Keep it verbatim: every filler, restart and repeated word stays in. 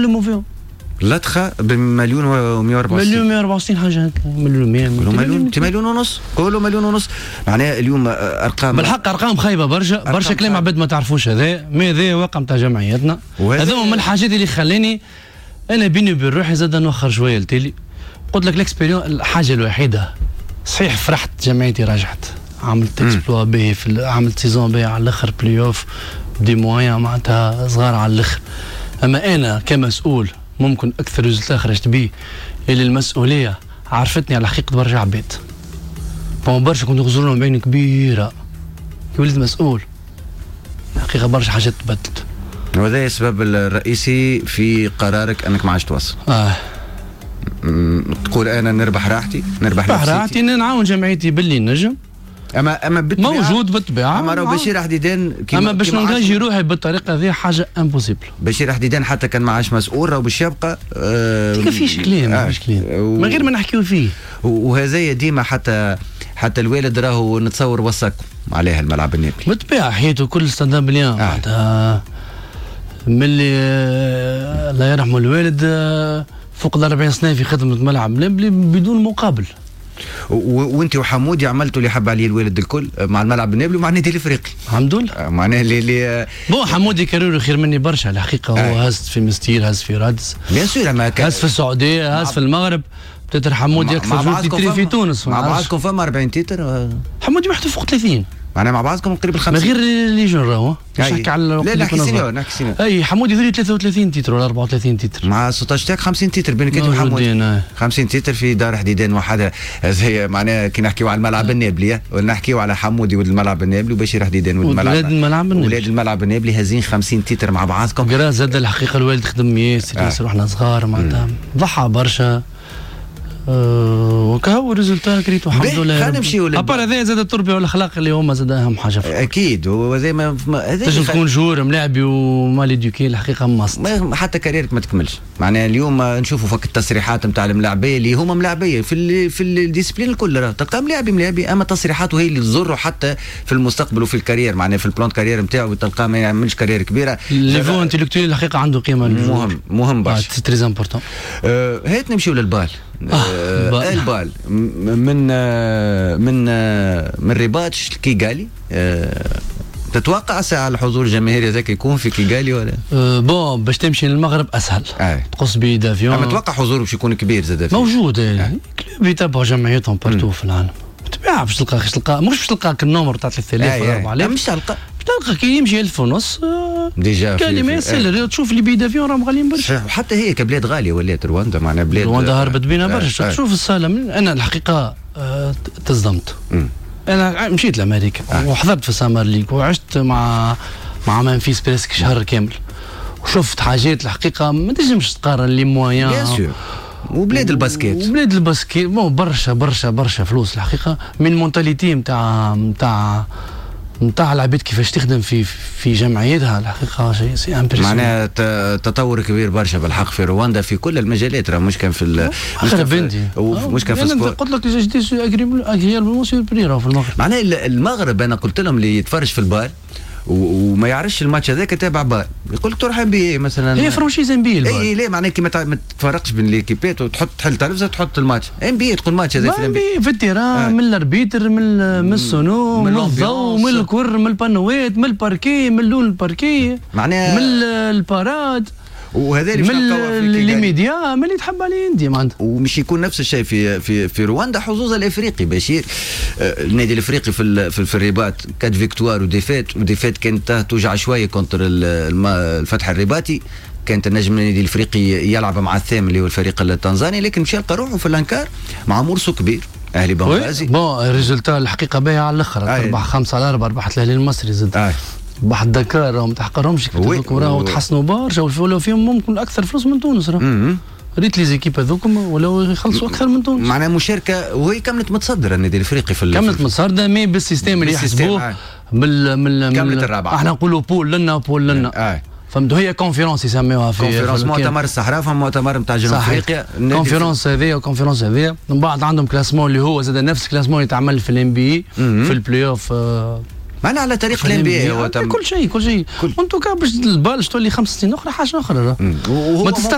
نلموا فيهم. لتخه بمليون ومئة وأربعة وستين مليون مئة وأربعة وستين حاجه هكا، مليون مئة مليون مليون ونص، كله مليون ونص. معناها اليوم ارقام بالحق ارقام خايبه برشا برشا كلام عباد ما تعرفوش. هذا ما هذا واقع نتاع جمعياتنا. هذا من الحاجات اللي خلاني انا بيني وبين روحي زاد نوخر شويه التالي. قلت لك الاكسبيريون الحاجه الوحيده صحيح فرحت جمعيتي رجعت، عملت اكسبلوا باهي في عملت سيزون باهي على الاخر بلاي اوف بدي موان معناتها صغار على الاخر. اما انا كمسؤول ممكن اكثر ريزلتا خرجت بيه اللي المسؤوليه عرفتني على حقيقه برشا عباد. فما برشا كنت نغزر لهم بعين كبيره كي وليت مسؤول حقيقه برشا حاجات تبدلت. وهذا السبب الرئيسي في قرارك انك ما عادش توصل. اه تقول انا نربح راحتي نربح نفسيتي راحتي نعاون جمعيتي باللي نجم. اما اما بالطبيعه موجود بالطبيعه. اما راهو بشير حديدان اما باش ننجي روحي بالطريقه هذه حاجه امبوسيبل. بشير حديدان حتى كان ما عادش مسؤول راهو باش يبقى آه ما فيش كلام ما فيش كلام من غير ما نحكيو فيه. وهذايا ديما حتى حتى الوالد راهو نتصور وثقكم عليها الملعب النابلي بالطبيعه حياته كل ستاند بليان معناتها ملي الله يرحم الوالد فوق ال أربعين سنه في خدمه ملعب نابلي بدون مقابل. وانت وحمودي عملتوا اللي حب عليه الوالد الكل مع الملعب النابلي ومع النادي الافريقي. الحمد لله. معناه اللي اللي بون حمودي كاريرو خير مني برشا الحقيقه. هو هز في مستير هز في رادس بيان سور اما هز في السعوديه هز في المغرب. بتتر حمودي اكثر جول تيتري في تونس. مع بعضكم فما أربعين تيتر. حمودي وحده فوق ثلاثين معناها مع بعضكم قريب ال خمسين. من غير ليجون راهو مش نحكي على لا لا نحكي سينيور نحكي سينيور. اي حمودي ثري ثلاثة وثلاثين تيتر ولا أربعة وثلاثين تيتر مع ستاشر تاعك خمسين تيتر بينك انت وحمودي. خمسين تيتر في دار حديدان وحدها. هي معناها كي نحكيو على الملعب النابلي ولا نحكيو على حمودي ولد الملعب النابلي وبشير حديدان ولد الملعب النابلي ولاد الملعب النابلي هازين خمسين تيتر مع بعضكم. قرا زاد الحقيقه الوالد خدم ياسر ياسر واحنا صغار معناتها ضحى برشا. أه وكهو ريزولتا كريتو الحمد لله. خلينا نمشيو ابار هذا زاد التربيه والاخلاق اللي هما زاد اهم حاجه فيه. اكيد وهذا ما هذا تنجم تكون جور ملاعبي ومال ادوكي الحقيقه ماست حتى كاريرك ما تكملش. معناها اليوم نشوفوا فك التصريحات نتاع الملاعبيه اللي هما ملاعبيه في ال في الديسبلين الكل راه تلقى ملاعبي ملاعبي اما تصريحاته هي اللي تزره حتى في المستقبل وفي الكارير. معناها في البلان كارير نتاعو تلقاه ما يعملش كارير كبيره. ليفو انتيليكتويل الحقيقه عنده قيمه مهم مهم برشا. سي تري امبورطون. هات نمشيو للبال. آه البال من من من رباطش كيغالي. تتوقع ساعة الحضور الجماهيري هذاك يكون في كيغالي ولا؟ أه بون باش تمشي للمغرب اسهل. آه. تقص بي دافيون. اما تتوقع حضور باش يكون كبير زاد موجود. آه. كلوب يتابعوا جمعيتهم بارتو في العالم. بالطبيعه باش تلقى باش تلقى مش باش تلقاك النمر تاع ثلاثة آلاف ولا أربعة آلاف. مش تلقى تلقى كي يمشي ألف ونص ديجا كلمه يسهل. تشوف لي بي دافيون راهم غاليين برشا. وحتى هي كبلاد غاليه ولات رواندا. معناها بلاد رواندا هربت بينا برشا. تشوف الصاله من انا الحقيقه أه تصدمت. انا مشيت لامريكا آه. وحضرت في سامر ليج وعشت مع مع منفيس بريسك شهر كامل وشفت حاجات الحقيقه ما تنجمش تقارن لي مويان. بيان سور وبلاد الباسكيت وبلاد الباسكيت مو برشا برشا برشا فلوس الحقيقه من مونتاليتي نتاع نتاع نتاع العباد كيفاش تخدم في في جمعيتها الحقيقه شيء سي امبرسيون. معناها تطور كبير برشا بالحق في رواندا في كل المجالات. راه مش كان في مش كان في مش كان في السبور. قلت لك جدي اغريبل موسيو بريرا في المغرب. معناها المغرب انا قلت لهم اللي يتفرج في البال وما يعرفش الماتش هذاك تابع بال يقول لك تروح ام بي مثلا. هي فرونشيز ام بي. اي لا معناها كي ما تفرقش بين ليكيبات وتحط تحل تلفزه تحط الماتش ام بي تقول الماتش هذا في الام بي في التيران. آه. من الاربيتر من من السونو من الضوء من الكر من البانوات من الباركي من لون الباركي معناها من الباراد وهذا اللي من اللي ميديا من اللي تحب عليه انت معناتها. ومش يكون نفس الشيء في في في رواندا. حظوظ الافريقي بشير آه النادي الافريقي في في, في الرباط كاد فيكتوار وديفات وديفات كانت توجع شويه كونتر الفتح الرباطي. كانت النجم النادي الافريقي يلعب مع الثامن اللي هو الفريق التنزاني لكن مشى لقى روحه في الانكار مع مرسو كبير اهلي بنغازي. بون الريزولتا الحقيقه باهي على الاخر. اربعه خمسه على اربعه ربحت الاهلي المصري زاد. آه. بحد دكار راهم ما تحقرهمش راهو تحسنوا برشا ولا فيهم ممكن اكثر فلوس من تونس. راه ريت لي زيكيب هذوكم ولاو يخلصوا اكثر من تونس. معناها مشاركه وهي كملت متصدره النادي الافريقي في كملت متصدره مي بالسيستم اللي يحسبوه بال من كملت الرابعه. احنا نقولوا بول لنا بول لنا. آه. فهمتوا هي كونفيرونس يسميوها في كونفيرونس مؤتمر الصحراء فما مؤتمر نتاع جنوب افريقيا. كونفيرونس هذيا وكونفيرونس هذيا من بعد عندهم كلاسمون اللي هو زاد نفس كلاسمون يتعمل في الام بي في البلاي اوف. معناها على طريق الام بي كل شيء كل شيء. انتو كان باش البال تولي خمس سنين اخرى حاجه اخرى.